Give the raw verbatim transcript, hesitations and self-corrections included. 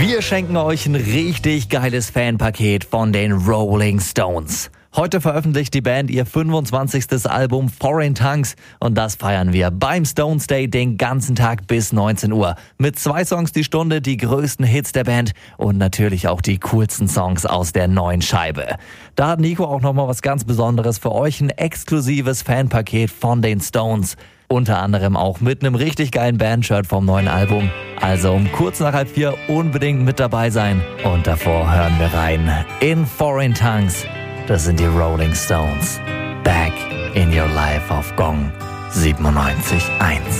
Wir schenken euch ein richtig geiles Fanpaket von den Rolling Stones. Heute veröffentlicht die Band ihr fünfundzwanzigstes Album Foreign Tongues und das feiern wir beim Stones Day den ganzen Tag bis neunzehn Uhr. Mit zwei Songs die Stunde, die größten Hits der Band und natürlich auch die coolsten Songs aus der neuen Scheibe. Da hat Nico auch nochmal was ganz Besonderes für euch, ein exklusives Fanpaket von den Stones. Unter anderem auch mit einem richtig geilen Bandshirt vom neuen Album. Also um kurz nach halb vier unbedingt mit dabei sein. Und davor hören wir rein in Foreign Tongues. Das sind die Rolling Stones. Back in Your Life auf Gong siebenundneunzig Komma eins.